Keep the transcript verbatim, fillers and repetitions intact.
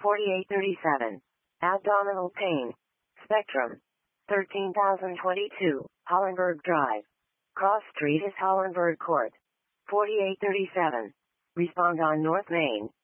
forty-eight thirty-seven. Abdominal pain. Spectrum. thirteen thousand twenty-two, Hollenberg Drive. Cross Street is Hollenberg Court. forty-eight thirty-seven. Respond on North Main.